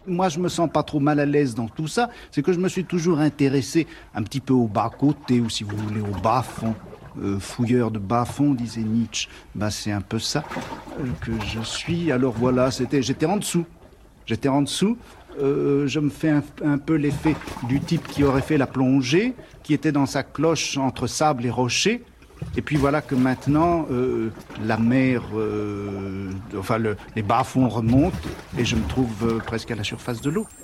Moi, je me sens pas trop mal à l'aise dans tout ça. C'est que je me suis toujours intéressé un petit peu au bas-côté, ou si vous voulez, au bas-fond. Fouilleur de bas-fond, disait Nietzsche. Ben, c'est un peu ça que je suis. Alors voilà, j'étais en dessous. J'étais en dessous. Je me fais un peu l'effet du type qui aurait fait la plongée, qui était dans sa cloche entre sable et rocher. Et puis voilà que maintenant, la mer, les bas-fonds remontent et je me trouve presque à la surface de l'eau.